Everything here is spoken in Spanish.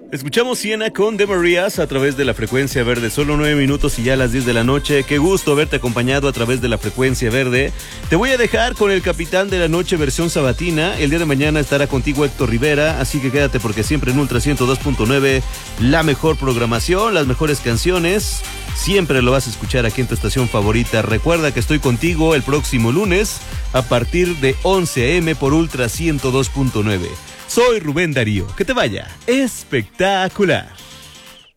Escuchamos Siena con The Marías a través de la frecuencia verde. Solo 9 minutos y ya a las 10 de la noche. Qué gusto haberte acompañado a través de la frecuencia verde. Te voy a dejar con el Capitán de la Noche versión sabatina. El día de mañana estará contigo Héctor Rivera, así que quédate porque siempre en Ultra 102.9 la mejor programación, las mejores canciones. Siempre lo vas a escuchar aquí en tu estación favorita. Recuerda que estoy contigo el próximo lunes a partir de 11 a.m. por Ultra 102.9. Soy Rubén Darío. Que te vaya espectacular.